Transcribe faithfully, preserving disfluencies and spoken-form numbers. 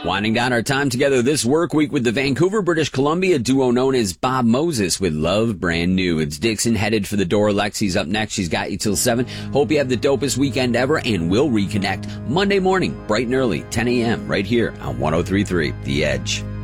Winding down our time together this work week with the Vancouver, British Columbia duo known as Bob Moses with Love Brand New. It's Dixon headed for the door. Lexi's up next. She's got you till seven. Hope you have the dopest weekend ever, and we'll reconnect Monday morning, bright and early, ten a.m. right here on one oh three point three The Edge.